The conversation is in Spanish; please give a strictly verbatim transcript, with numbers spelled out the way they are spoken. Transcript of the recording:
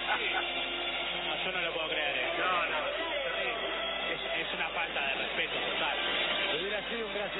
No, yo no lo puedo creer. ¿eh? No, no, terrible. Es, es una falta de respeto total. Hubiera sido un gracioso.